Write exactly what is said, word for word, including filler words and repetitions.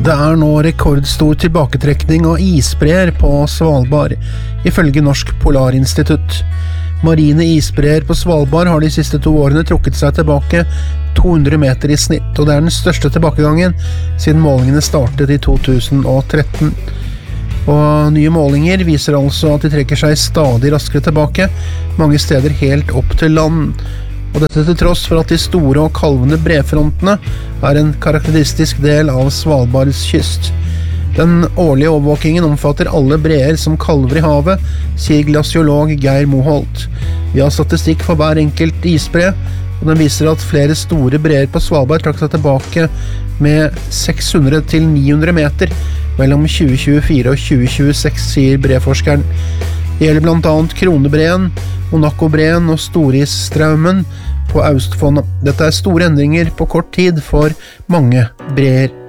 Det er nå rekordstor tilbaketrekning av isbreer på Svalbard, ifølge Norsk Polarinstitutt. Marine isbreer på Svalbard har de siste to årene trukket seg tilbake to hundre meter i snitt, og det er den største tilbakegangen siden målingene startet i to tusen og tretten. Og nye målinger viser altså at de trekker seg stadig raskere tilbake, mange steder helt opp til land. Og dette til tross for at de store og kalvende brefrontene er en karakteristisk del av Svalbards kyst. Den årlige overvåkingen omfatter alle breer som kalver i havet, sier glaciolog Geir Moholt. Vi har statistikk for hver enkelt isbre, og den viser at flere store breer på Svalbard trakk seg tilbake med seks hundre til ni hundre meter mellom tjue tjuefire og tjue tjueseks, sier breforskeren. Det gjelder blant annet Kronebreen, Monaco-breen og Storisstraumen på Austfondet. Dette er store endringer på kort tid for mange breer.